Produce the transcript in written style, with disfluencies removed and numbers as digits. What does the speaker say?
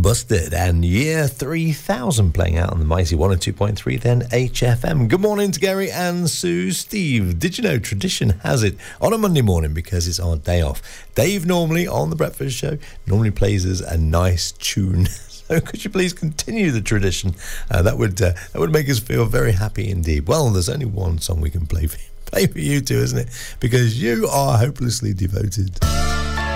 Busted and Year 3000 playing out on the mighty 102.3 then HFM. Good morning to Gary and Sue. Steve, did you know tradition has it on a Monday morning, because it's our day off, Dave normally on The Breakfast Show normally plays us a nice tune. So could you please continue the tradition? That would make us feel very happy indeed. Well, there's only one song we can play for you two, isn't it? Because you are hopelessly devoted.